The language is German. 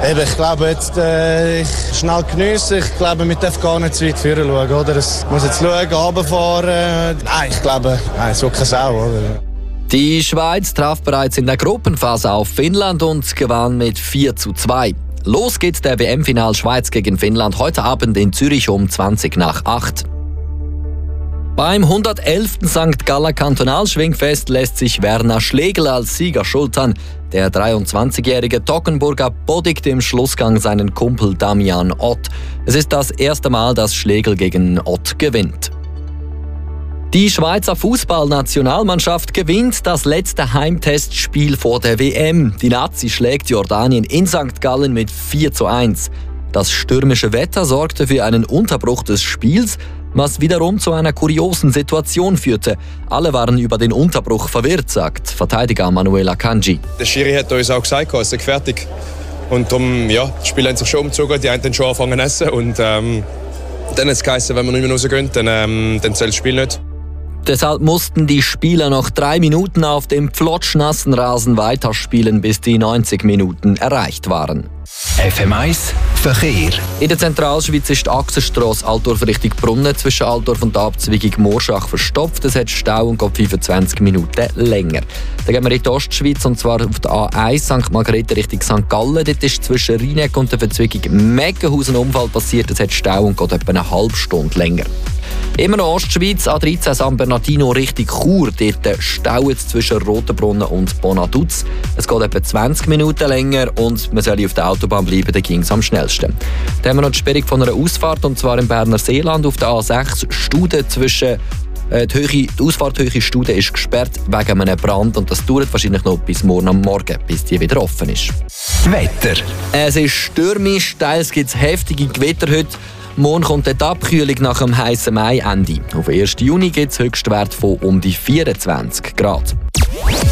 Eben, ich glaube, jetzt ich schnell geniessen. Ich glaube, wir dürfen gar nicht zu weit vorne schauen. Oder? Es muss jetzt schauen, runterfahren. Nein, ich glaube, es wird keine Sau. Oder? Die Schweiz traf bereits in der Gruppenphase auf Finnland und gewann mit 4:2. Los geht der WM-Final Schweiz gegen Finnland heute Abend in Zürich um 20:08. Beim 111. St. Galler Kantonalschwingfest lässt sich Werner Schlegel als Sieger schultern. Der 23-jährige Toggenburger bodigt im Schlussgang seinen Kumpel Damian Ott. Es ist das erste Mal, dass Schlegel gegen Ott gewinnt. Die Schweizer Fußballnationalmannschaft gewinnt das letzte Heimtestspiel vor der WM. Die Nazi schlägt Jordanien in St. Gallen mit 4:1. Das stürmische Wetter sorgte für einen Unterbruch des Spiels, was wiederum zu einer kuriosen Situation führte. Alle waren über den Unterbruch verwirrt, sagt Verteidiger Manuel Akanji. Der Schiri hat uns auch gesagt, es sei fertig. Und darum, die Spieler haben sich schon umgezogen, die haben schon angefangen zu essen. Und dann hat es geheißen, wenn wir nicht mehr rausgehen, dann zählt das Spiel nicht. Deshalb mussten die Spieler noch 3 Minuten auf dem flotschnassen Rasen weiterspielen, bis die 90 Minuten erreicht waren. FM1 Verkehr. In der Zentralschweiz ist die Achsenstrasse Altdorf Richtung Brunnen zwischen Altdorf und der Abzweigung Morschach verstopft. Es hat Stau und geht 25 Minuten länger. Dann gehen wir in die Ostschweiz und zwar auf der A1 St. Margrethe Richtung St. Gallen. Dort ist zwischen Rheineck und der Verzweigung Meggenhausen ein Unfall passiert. Es hat Stau und geht etwa eine halbe Stunde länger. Immer noch Ostschweiz, A13 San Bernardino Richtung Chur. Dort staut es zwischen Rotenbrunnen und Bonaduz. Es geht etwa 20 Minuten länger und man soll auf der Autobahn bleiben, dann ging es am schnellsten. Dann haben wir noch die Sperrung von einer Ausfahrt, und zwar im Berner Seeland auf der A6 Studen zwischen die Ausfahrthöhe Studen ist gesperrt wegen einem Brand und das dauert wahrscheinlich noch bis morgen am Morgen, bis die wieder offen ist. Wetter. Es ist stürmisch, teils gibt es heftige Gewitter heute. Morgen kommt die Abkühlung nach dem heißen Mai-Ende. Auf den 1. Juni gibt es Höchstwert von um die 24 Grad.